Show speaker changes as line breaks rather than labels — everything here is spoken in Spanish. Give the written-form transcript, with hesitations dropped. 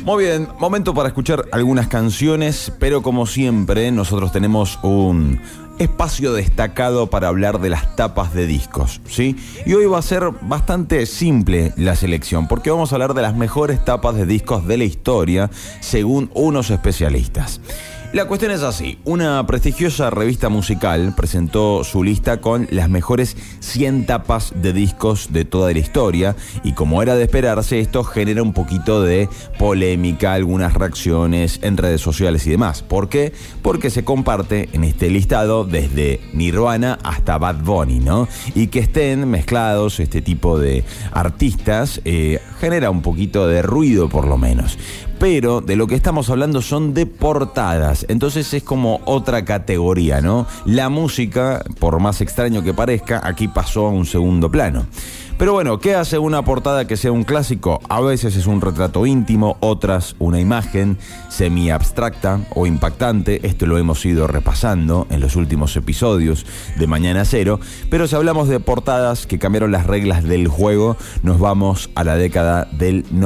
Muy bien, momento para escuchar algunas canciones, pero como siempre, nosotros tenemos un espacio destacado para hablar de las tapas de discos, ¿sí? Y hoy va a ser bastante simple la selección, porque vamos a hablar de las mejores tapas de discos de la historia, según unos especialistas. La cuestión es así, una prestigiosa revista musical presentó su lista con las mejores 100 tapas de discos de toda la historia y como era de esperarse, esto genera un poquito de polémica, algunas reacciones en redes sociales y demás. ¿Por qué? Porque se comparte en este listado desde Nirvana hasta Bad Bunny, ¿no? Y que estén mezclados este tipo de artistas genera un poquito de ruido por lo menos. Pero de lo que estamos hablando son de portadas, entonces es como otra categoría, ¿no? La música, por más extraño que parezca, aquí pasó a un segundo plano. Pero bueno, ¿qué hace una portada que sea un clásico? A veces es un retrato íntimo, otras una imagen semi-abstracta o impactante. Esto lo hemos ido repasando en los últimos episodios de Mañana Cero. Pero si hablamos de portadas que cambiaron las reglas del juego, nos vamos a la década del